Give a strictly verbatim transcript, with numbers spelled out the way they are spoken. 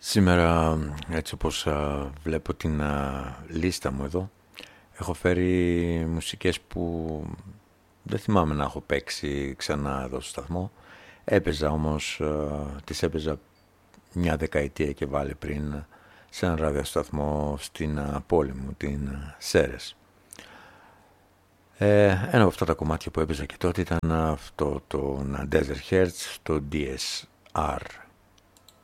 Σήμερα, έτσι όπως α, βλέπω την α, λίστα μου εδώ, έχω φέρει μουσικές που δεν θυμάμαι να έχω παίξει ξανά εδώ στο σταθμό. Έπαιζα όμως, α, τις έπαιζα μια δεκαετία και βάλει πριν σε έναν ραδιοσταθμό στην α, πόλη μου, την α, Σέρες. Ε, ένα από αυτά τα κομμάτια που έπαιζα και τότε ήταν αυτό το Desert Hertz, το ντι ες αρ